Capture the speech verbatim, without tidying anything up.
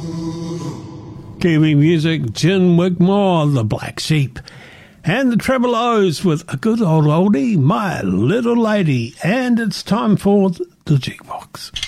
Kiwi music, Gin Wigmore, The Black Sheep, and the Treble O's with a good old oldie, My Little Lady, and it's time for the Jukebox.